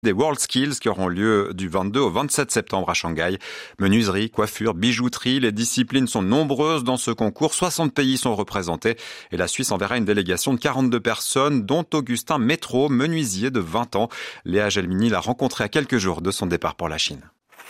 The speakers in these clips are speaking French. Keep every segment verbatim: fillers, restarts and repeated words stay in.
des WorldSkills qui auront lieu du vingt-deux au vingt-sept septembre à Shanghai. Menuiserie, coiffure, bijouterie, les disciplines sont nombreuses dans ce concours. soixante pays sont représentés et la Suisse enverra une délégation de quarante-deux personnes, dont Augustin Métro, menuisier de vingt ans. Léa Gelmini l'a rencontré à quelques jours de son départ pour la Chine.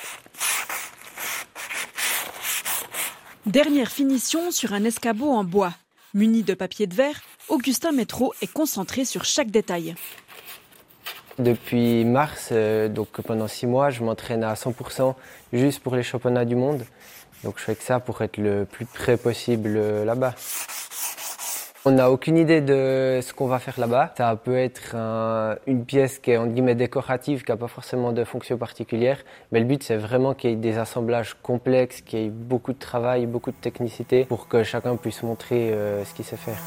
Dernière finition sur un escabeau en bois. Muni de papier de verre, Augustin Métro est concentré sur chaque détail. Depuis mars, euh, donc pendant six mois, je m'entraîne à cent pour cent juste pour les championnats du monde. Donc je fais que ça pour être le plus près possible euh, là-bas. On n'a aucune idée de ce qu'on va faire là-bas. Ça peut être un, une pièce qui est en guillemets décorative, qui n'a pas forcément de fonction particulière. Mais le but, c'est vraiment qu'il y ait des assemblages complexes, qu'il y ait beaucoup de travail, beaucoup de technicité pour que chacun puisse montrer euh, ce qu'il sait faire.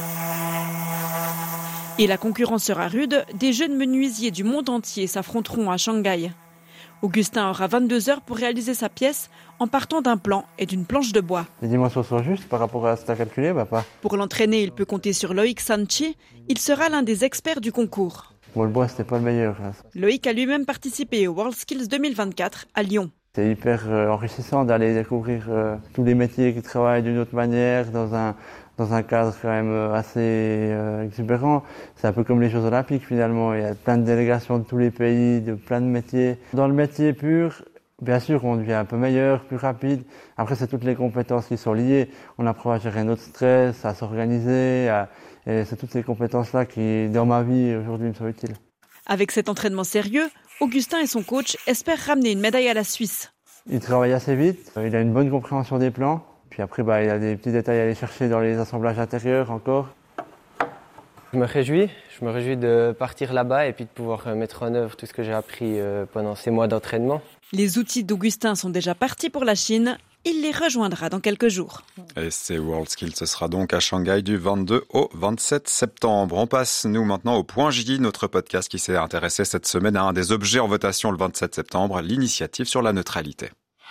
Et la concurrence sera rude. Des jeunes menuisiers du monde entier s'affronteront à Shanghai. Augustin aura vingt-deux heures pour réaliser sa pièce en partant d'un plan et d'une planche de bois. Les dimensions sont justes par rapport à ce que tu as calculé, papa. Pour l'entraîner, il peut compter sur Loïc Sanchi. Il sera l'un des experts du concours. Bon, le bois, c'était pas le meilleur. Loïc a lui-même participé au WorldSkills deux mille vingt-quatre à Lyon. C'est hyper euh, enrichissant d'aller découvrir euh, tous les métiers qui travaillent d'une autre manière dans un, dans un cadre quand même assez euh, exubérant. C'est un peu comme les Jeux Olympiques finalement. Il y a plein de délégations de tous les pays, de plein de métiers. Dans le métier pur, bien sûr, on devient un peu meilleur, plus rapide. Après, c'est toutes les compétences qui sont liées. On apprend à gérer notre stress, à s'organiser. À... Et c'est toutes ces compétences-là qui, dans ma vie, aujourd'hui, me sont utiles. Avec cet entraînement sérieux, Augustin et son coach espèrent ramener une médaille à la Suisse. Il travaille assez vite, il a une bonne compréhension des plans. Puis après, bah, il a des petits détails à aller chercher dans les assemblages intérieurs encore. Je me réjouis, je me réjouis de partir là-bas et puis de pouvoir mettre en œuvre tout ce que j'ai appris pendant ces mois d'entraînement. Les outils d'Augustin sont déjà partis pour la Chine. Il les rejoindra dans quelques jours. Et ces WorldSkills, ce sera donc à Shanghai du vingt-deux au vingt-sept septembre. On passe, nous, maintenant au Point J, notre podcast qui s'est intéressé cette semaine à un des objets en votation le vingt-sept septembre, l'initiative sur la neutralité.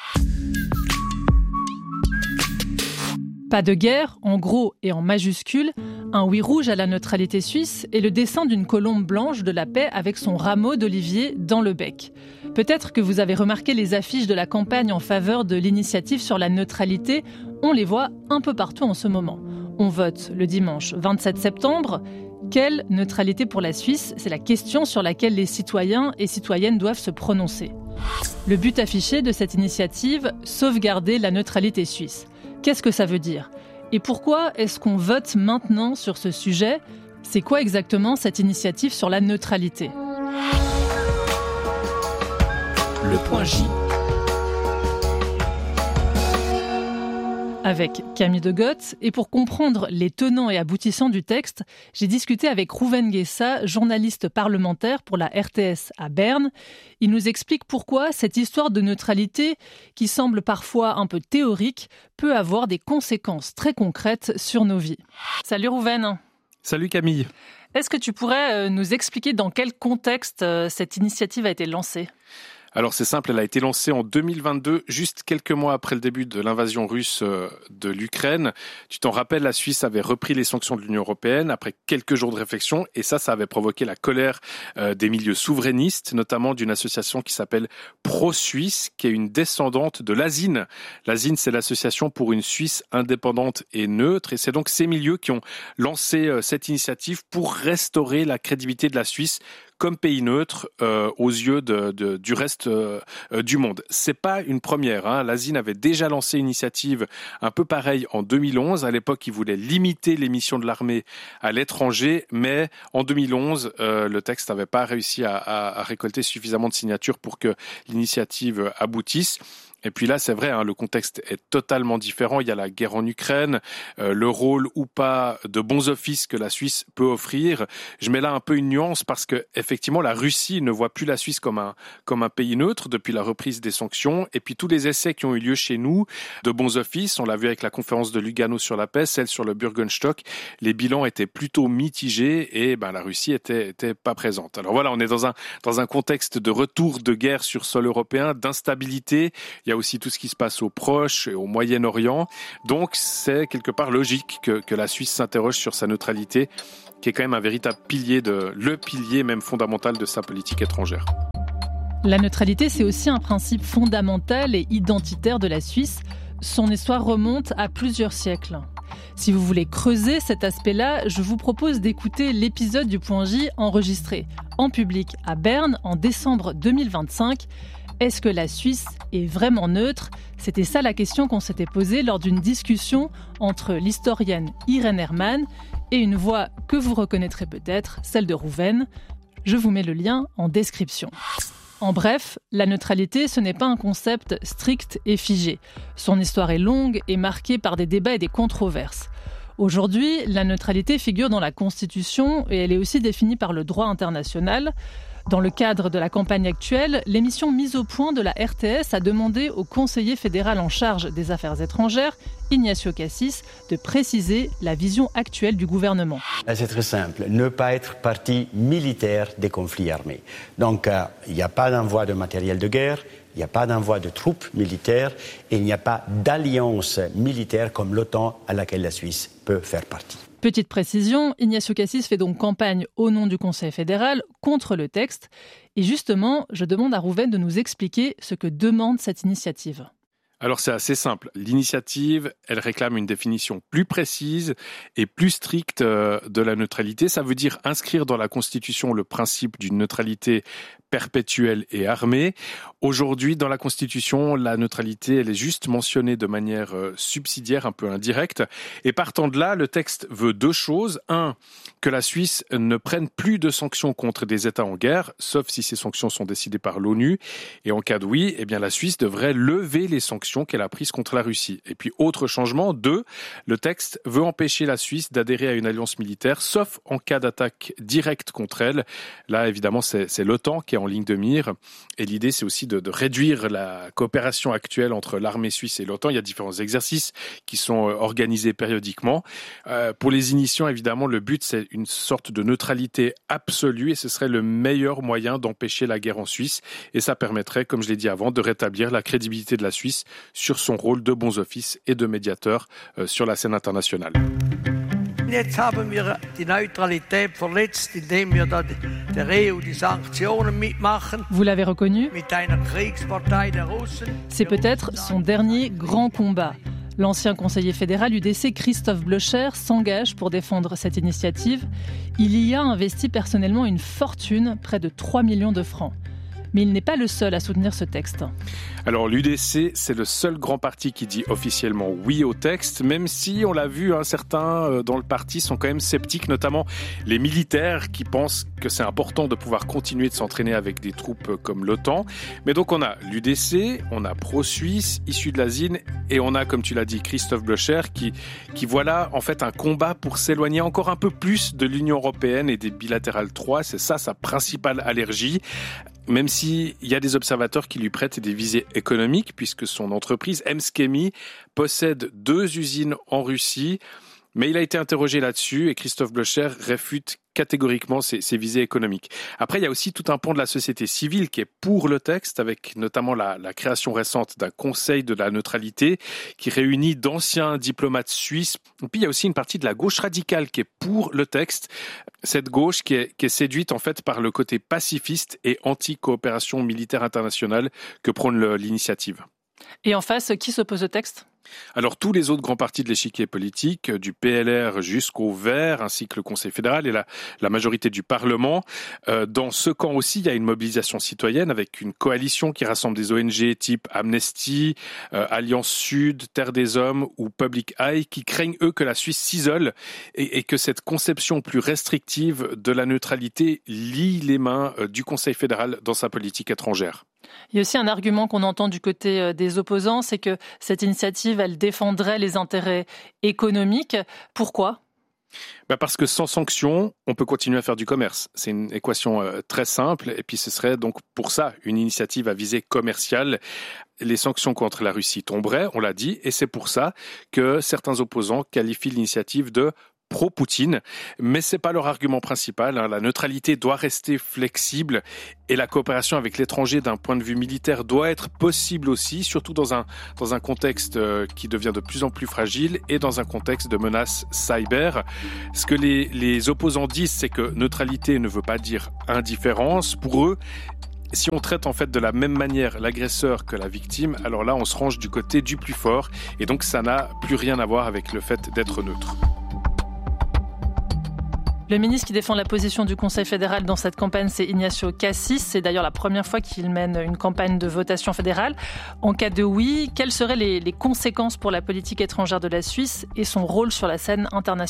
Pas de guerre, en gros et en majuscule, un oui rouge à la neutralité suisse et le dessin d'une colombe blanche de la paix avec son rameau d'olivier dans le bec. Peut-être que vous avez remarqué les affiches de la campagne en faveur de l'initiative sur la neutralité. On les voit un peu partout en ce moment. On vote le dimanche vingt-sept septembre. Quelle neutralité pour la Suisse ? C'est la question sur laquelle les citoyens et citoyennes doivent se prononcer. Le but affiché de cette initiative, sauvegarder la neutralité suisse. Qu'est-ce que ça veut dire ? Et pourquoi est-ce qu'on vote maintenant sur ce sujet ? C'est quoi exactement cette initiative sur la neutralité ? Le Point J. Avec Camille Degotte. Et pour comprendre les tenants et aboutissants du texte, j'ai discuté avec Rouven Guessa, journaliste parlementaire pour la R T S à Berne. Il nous explique pourquoi cette histoire de neutralité, qui semble parfois un peu théorique, peut avoir des conséquences très concrètes sur nos vies. Salut Rouven. Salut Camille. Est-ce que tu pourrais nous expliquer dans quel contexte cette initiative a été lancée ? Alors c'est simple, elle a été lancée en deux mille vingt-deux, juste quelques mois après le début de l'invasion russe de l'Ukraine. Tu t'en rappelles, la Suisse avait repris les sanctions de l'Union européenne après quelques jours de réflexion et ça, ça avait provoqué la colère des milieux souverainistes, notamment d'une association qui s'appelle Pro-Suisse, qui est une descendante de l'A S I N. L'A S I N, c'est l'association pour une Suisse indépendante et neutre et c'est donc ces milieux qui ont lancé cette initiative pour restaurer la crédibilité de la Suisse comme pays neutre euh, aux yeux de, de, du reste euh, du monde. C'est pas une première. Hein. L'A S I N avait déjà lancé une initiative un peu pareille en deux mille onze. À l'époque, ils voulaient limiter les missions de l'armée à l'étranger, mais en deux mille onze, euh, le texte n'avait pas réussi à, à, à récolter suffisamment de signatures pour que l'initiative aboutisse. Et puis là, c'est vrai, hein, le contexte est totalement différent. Il y a la guerre en Ukraine, euh, le rôle ou pas de bons offices que la Suisse peut offrir. Je mets là un peu une nuance parce que effectivement, la Russie ne voit plus la Suisse comme un comme un pays neutre depuis la reprise des sanctions. Et puis tous les essais qui ont eu lieu chez nous de bons offices, on l'a vu avec la conférence de Lugano sur la paix, celle sur le Bürgerstock, les bilans étaient plutôt mitigés et ben la Russie était était pas présente. Alors voilà, on est dans un dans un contexte de retour de guerre sur sol européen, d'instabilité. Il y a y a aussi tout ce qui se passe au Proche et au Moyen-Orient. Donc c'est quelque part logique que, que la Suisse s'interroge sur sa neutralité, qui est quand même un véritable pilier, de, le pilier même fondamental de sa politique étrangère. La neutralité, c'est aussi un principe fondamental et identitaire de la Suisse. Son histoire remonte à plusieurs siècles. Si vous voulez creuser cet aspect-là, je vous propose d'écouter l'épisode du Point J enregistré en public à Berne en décembre deux mille vingt-cinq. Est-ce que la Suisse est vraiment neutre ? C'était ça la question qu'on s'était posée lors d'une discussion entre l'historienne Irène Hermann et une voix que vous reconnaîtrez peut-être, celle de Rouven. Je vous mets le lien en description. En bref, la neutralité, ce n'est pas un concept strict et figé. Son histoire est longue et marquée par des débats et des controverses. Aujourd'hui, la neutralité figure dans la Constitution et elle est aussi définie par le droit international. Dans le cadre de la campagne actuelle, l'émission Mise au point de la R T S a demandé au conseiller fédéral en charge des affaires étrangères, Ignacio Cassis, de préciser la vision actuelle du gouvernement. C'est très simple, ne pas être partie militaire des conflits armés. Donc euh, il n'y a pas d'envoi de matériel de guerre, il n'y a pas d'envoi de troupes militaires et il n'y a pas d'alliance militaire comme l'OTAN à laquelle la Suisse peut faire partie. Petite précision, Ignacio Cassis fait donc campagne au nom du Conseil fédéral contre le texte. Et justement, je demande à Rouven de nous expliquer ce que demande cette initiative. Alors c'est assez simple. L'initiative, elle réclame une définition plus précise et plus stricte de la neutralité. Ça veut dire inscrire dans la Constitution le principe d'une neutralité perpétuelle et armée. Aujourd'hui, dans la Constitution, la neutralité, elle est juste mentionnée de manière subsidiaire, un peu indirecte. Et partant de là, le texte veut deux choses. Un, que la Suisse ne prenne plus de sanctions contre des États en guerre, sauf si ces sanctions sont décidées par l'ONU. Et en cas de oui, eh bien la Suisse devrait lever les sanctions qu'elle a prises contre la Russie. Et puis, autre changement, deux, le texte veut empêcher la Suisse d'adhérer à une alliance militaire, sauf en cas d'attaque directe contre elle. Là, évidemment, c'est, c'est l'OTAN qui est en ligne de mire. Et l'idée, c'est aussi de, de réduire la coopération actuelle entre l'armée suisse et l'OTAN. Il y a différents exercices qui sont organisés périodiquement. Euh, pour les initiants, évidemment, le but, c'est une sorte de neutralité absolue et ce serait le meilleur moyen d'empêcher la guerre en Suisse. Et ça permettrait, comme je l'ai dit avant, de rétablir la crédibilité de la Suisse sur son rôle de bons offices et de médiateur euh, sur la scène internationale. Jetzt haben wir die Neutralität verletzt, indem wir da der E U die Sanktionen mitmachen. Vous l'avez reconnu ? Mit einer Kriegspartei der Russen. C'est peut-être son dernier grand combat. L'ancien conseiller fédéral U D C Christophe Blocher s'engage pour défendre cette initiative. Il y a investi personnellement une fortune, près de trois millions de francs. Mais il n'est pas le seul à soutenir ce texte. Alors l'U D C, c'est le seul grand parti qui dit officiellement oui au texte, même si, on l'a vu, hein, certains dans le parti sont quand même sceptiques, notamment les militaires qui pensent que c'est important de pouvoir continuer de s'entraîner avec des troupes comme l'OTAN. Mais donc on a l'U D C, on a Pro-Suisse, issu de la Z I N, et on a, comme tu l'as dit, Christophe Blocher, qui, qui voit là en fait un combat pour s'éloigner encore un peu plus de l'Union européenne et des bilatérales trois. C'est ça sa principale allergie. Même s'il y a des observateurs qui lui prêtent des visées économiques, puisque son entreprise, Emskemi, possède deux usines en Russie. Mais il a été interrogé là-dessus et Christophe Blocher réfute catégoriquement ces, ces visées économiques. Après, il y a aussi tout un pan de la société civile qui est pour le texte, avec notamment la, la création récente d'un conseil de la neutralité qui réunit d'anciens diplomates suisses. Et puis, il y a aussi une partie de la gauche radicale qui est pour le texte. Cette gauche qui est, qui est séduite en fait par le côté pacifiste et anti-coopération militaire internationale que prône le, l'initiative. Et en face, qui s'oppose au texte ? Alors tous les autres grands partis de l'échiquier politique, du P L R jusqu'au Vert, ainsi que le Conseil fédéral et la, la majorité du Parlement. Euh, dans ce camp aussi, il y a une mobilisation citoyenne avec une coalition qui rassemble des O N G type Amnesty, euh, Alliance Sud, Terre des Hommes ou Public Eye, qui craignent eux que la Suisse s'isole et, et que cette conception plus restrictive de la neutralité lie les mains euh, du Conseil fédéral dans sa politique étrangère. Il y a aussi un argument qu'on entend du côté des opposants, c'est que cette initiative, elle défendrait les intérêts économiques. Pourquoi ? Bah parce que sans sanctions, on peut continuer à faire du commerce. C'est une équation euh, très simple et puis ce serait donc pour ça une initiative à visée commerciale. Les sanctions contre la Russie tomberaient, on l'a dit, et c'est pour ça que certains opposants qualifient l'initiative de pro-Poutine. Mais c'est pas leur argument principal. Hein. La neutralité doit rester flexible et la coopération avec l'étranger d'un point de vue militaire doit être possible aussi, surtout dans un, dans un contexte qui devient de plus en plus fragile et dans un contexte de menace cyber. Ce que les, les opposants disent, c'est que neutralité ne veut pas dire indifférence. Pour eux, si on traite en fait de la même manière l'agresseur que la victime, alors là on se range du côté du plus fort et donc ça n'a plus rien à voir avec le fait d'être neutre. Le ministre qui défend la position du Conseil fédéral dans cette campagne, c'est Ignacio Cassis. C'est d'ailleurs la première fois qu'il mène une campagne de votation fédérale. En cas de oui, quelles seraient les, les conséquences pour la politique étrangère de la Suisse et son rôle sur la scène internationale ?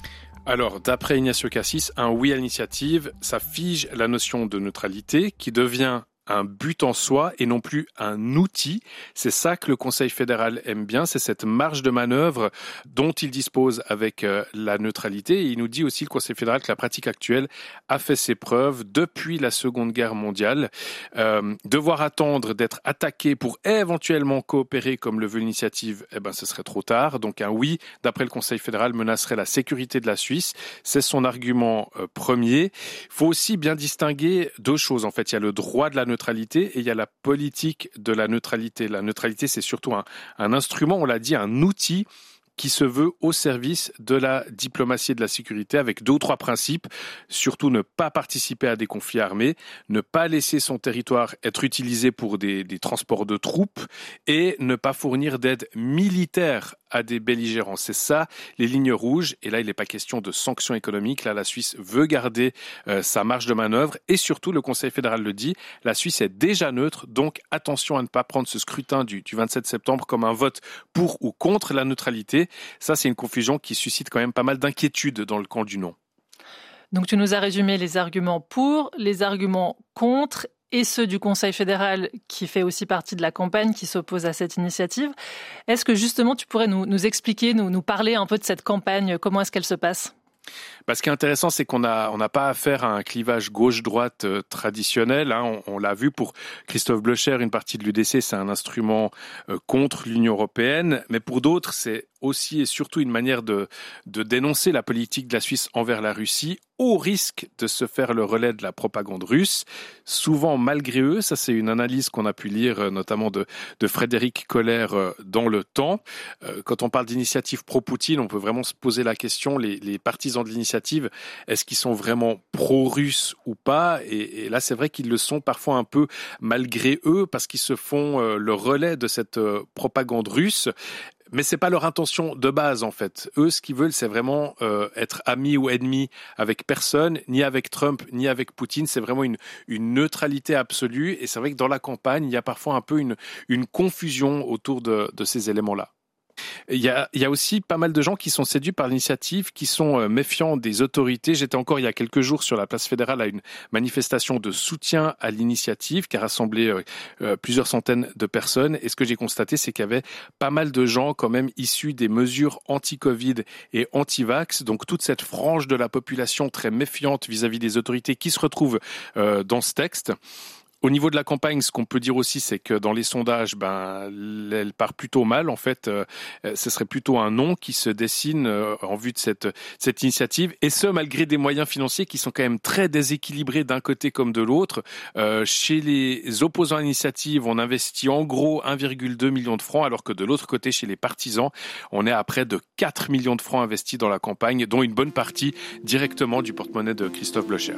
Alors, d'après Ignacio Cassis, un oui à l'initiative, ça fige la notion de neutralité qui devient un but en soi et non plus un outil. C'est ça que le Conseil fédéral aime bien, c'est cette marge de manœuvre dont il dispose avec euh, la neutralité. Et il nous dit aussi, le Conseil fédéral, que la pratique actuelle a fait ses preuves depuis la Seconde Guerre mondiale. Euh, devoir attendre d'être attaqué pour éventuellement coopérer comme le veut l'initiative, eh ben, ce serait trop tard. Donc un oui, d'après le Conseil fédéral, menacerait la sécurité de la Suisse. C'est son argument euh, premier. Il faut aussi bien distinguer deux choses. En fait, il y a le droit de la neutralité et il y a la politique de la neutralité. La neutralité, c'est surtout un, un instrument, on l'a dit, un outil qui se veut au service de la diplomatie et de la sécurité avec deux ou trois principes. Surtout ne pas participer à des conflits armés, ne pas laisser son territoire être utilisé pour des, des transports de troupes et ne pas fournir d'aide militaire à des belligérants. C'est ça, les lignes rouges. Et là, il n'est pas question de sanctions économiques. Là, la Suisse veut garder euh, sa marge de manœuvre. Et surtout, le Conseil fédéral le dit, la Suisse est déjà neutre. Donc, attention à ne pas prendre ce scrutin du, du vingt-sept septembre comme un vote pour ou contre la neutralité. Ça, c'est une confusion qui suscite quand même pas mal d'inquiétudes dans le camp du non. Donc, tu nous as résumé les arguments pour, les arguments contre et ceux du Conseil fédéral qui fait aussi partie de la campagne qui s'oppose à cette initiative. Est-ce que justement tu pourrais nous, nous expliquer, nous, nous parler un peu de cette campagne, comment est-ce qu'elle se passe ? Bah, ce qui est intéressant, c'est qu'on a, on n'a pas affaire à un clivage gauche-droite euh, traditionnel. Hein. On, on l'a vu pour Christophe Blocher, une partie de l'U D C, c'est un instrument euh, contre l'Union européenne. Mais pour d'autres, c'est aussi et surtout une manière de, de dénoncer la politique de la Suisse envers la Russie, au risque de se faire le relais de la propagande russe, souvent malgré eux. Ça, c'est une analyse qu'on a pu lire, notamment de, de Frédéric Kohler dans Le Temps. Quand on parle d'initiative pro-Poutine, on peut vraiment se poser la question, les, les partisans de l'initiative, est-ce qu'ils sont vraiment pro-russes ou pas ? et, et là, c'est vrai qu'ils le sont parfois un peu malgré eux, parce qu'ils se font le relais de cette propagande russe. Mais c'est pas leur intention de base, en fait. Eux, ce qu'ils veulent, c'est vraiment euh, être amis ou ennemis avec personne, ni avec Trump, ni avec Poutine. C'est vraiment une, une neutralité absolue. Et c'est vrai que dans la campagne, il y a parfois un peu une, une confusion autour de, de ces éléments-là. Il y, a, il y a aussi pas mal de gens qui sont séduits par l'initiative, qui sont méfiants des autorités. J'étais encore il y a quelques jours sur la place fédérale à une manifestation de soutien à l'initiative qui a rassemblé euh, plusieurs centaines de personnes. Et ce que j'ai constaté, c'est qu'il y avait pas mal de gens quand même issus des mesures anti-Covid et anti-vax. Donc toute cette frange de la population très méfiante vis-à-vis des autorités qui se retrouve euh, dans ce texte. Au niveau de la campagne, ce qu'on peut dire aussi, c'est que dans les sondages, ben, elle part plutôt mal. En fait, euh, ce serait plutôt un non qui se dessine euh, en vue de cette, cette initiative. Et ce, malgré des moyens financiers qui sont quand même très déséquilibrés d'un côté comme de l'autre. Euh, chez les opposants à l'initiative, on investit en gros un virgule deux million de francs, alors que de l'autre côté, chez les partisans, on est à près de quatre millions de francs investis dans la campagne, dont une bonne partie directement du porte-monnaie de Christophe Blocher.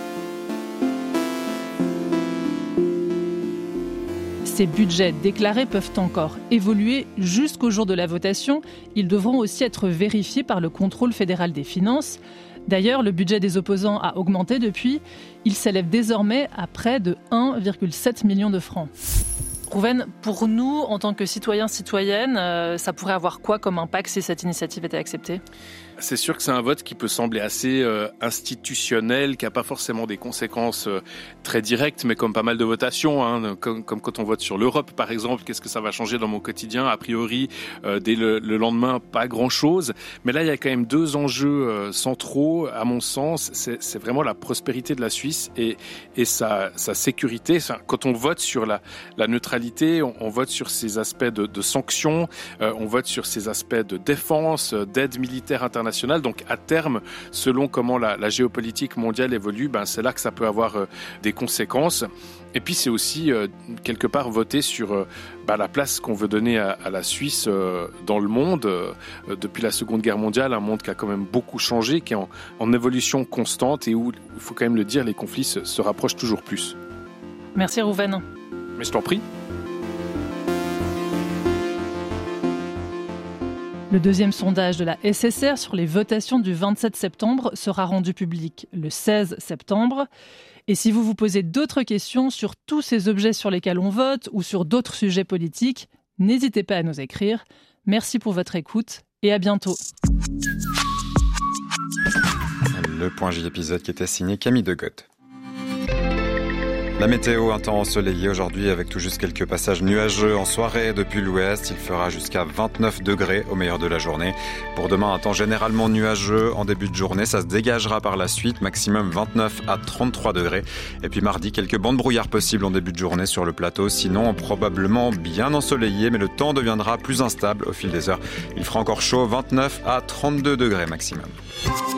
Ces budgets déclarés peuvent encore évoluer jusqu'au jour de la votation. Ils devront aussi être vérifiés par le contrôle fédéral des finances. D'ailleurs, le budget des opposants a augmenté depuis. Il s'élève désormais à près de un virgule sept million de francs. Rouven, pour nous, en tant que citoyens, citoyennes, euh, ça pourrait avoir quoi comme impact si cette initiative était acceptée ? C'est sûr que c'est un vote qui peut sembler assez euh, institutionnel, qui n'a pas forcément des conséquences euh, très directes, mais comme pas mal de votations, hein, comme, comme quand on vote sur l'Europe, par exemple, qu'est-ce que ça va changer dans mon quotidien ? A priori, euh, dès le, le lendemain, pas grand-chose. Mais là, il y a quand même deux enjeux euh, centraux, à mon sens. C'est, c'est vraiment la prospérité de la Suisse et, et sa, sa sécurité. Enfin, quand on vote sur la, la neutralité, on, on vote sur ces aspects de, de sanctions, euh, on vote sur ces aspects de défense, d'aide militaire internationale, internationale. Donc à terme, selon comment la, la géopolitique mondiale évolue, ben, c'est là que ça peut avoir euh, des conséquences. Et puis c'est aussi euh, quelque part voter sur euh, bah, la place qu'on veut donner à, à la Suisse euh, dans le monde. Euh, depuis la Seconde Guerre mondiale, un monde qui a quand même beaucoup changé, qui est en, en évolution constante et où, il faut quand même le dire, les conflits se, se rapprochent toujours plus. Merci Rouven. Mais je t'en prie. Le deuxième sondage de la S S R sur les votations du vingt-sept septembre sera rendu public le seize septembre. Et si vous vous posez d'autres questions sur tous ces objets sur lesquels on vote ou sur d'autres sujets politiques, n'hésitez pas à nous écrire. Merci pour votre écoute et à bientôt. Le Point J épisode qui était signé Camille Degotte. La météo, un temps ensoleillé aujourd'hui avec tout juste quelques passages nuageux en soirée depuis l'ouest. Il fera jusqu'à vingt-neuf degrés au meilleur de la journée. Pour demain, un temps généralement nuageux en début de journée. Ça se dégagera par la suite, maximum vingt-neuf à trente-trois degrés. Et puis mardi, quelques bancs de brouillard possibles en début de journée sur le plateau. Sinon, probablement bien ensoleillé, mais le temps deviendra plus instable au fil des heures. Il fera encore chaud, vingt-neuf à trente-deux degrés maximum.